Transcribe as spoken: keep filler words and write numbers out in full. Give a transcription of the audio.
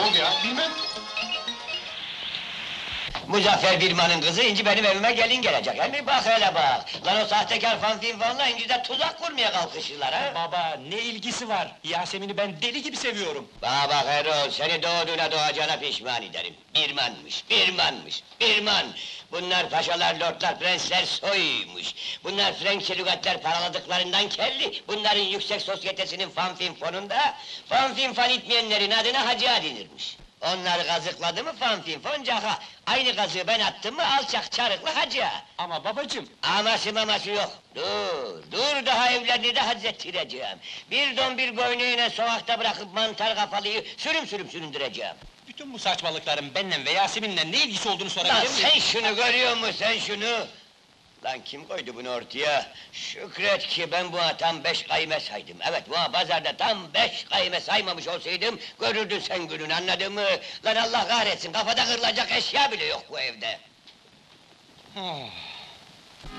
oldu ya? Bilmem. Muzaffer Birman'ın kızı inci benim evime gelin gelecek. Hem bak hele bak! Lan o sahtekar fanfinfanla inci de tuzak kurmaya kalkışırlar ha! Baba, ne ilgisi var? Yasemin'i ben deli gibi seviyorum. Bana bak Erol, seni doğduğuna doğacağına pişman ederim. Birmanmış, Birmanmış, Birman! Bunlar paşalar, lordlar, prensler soyuymuş. Bunlar Frenkçe lügatler paraladıklarından kelli. Bunların yüksek sosyetesinin fanfinfonunda... ...fanfinfon itmeyenlerin adına hacı denirmiş. Onları kazıkladı mı fanfinfon caha. Aynı kazığı ben attım mı alçak çarıklı hacı. Ama babacığım... Aması maması yok. Dur, dur daha evlerini de hazrettireceğim. Bir don bir goyneğine sokakta bırakıp mantar kafalıyı sürüm sürüm süründüreceğim. Bütün bu saçmalıkların benimle ve Yasemin'le ne ilgisi olduğunu Lan sorabilir miyim? sen şunu görüyor musun sen şunu? Lan kim koydu bunu ortaya? Şükret ki ben bu tam beş kayme saydım. Evet bu pazarda tam beş kayme saymamış olsaydım görürdün sen günün, anladın mı? Lan Allah kahretsin, kafada kırılacak eşya bile yok bu evde. Ah,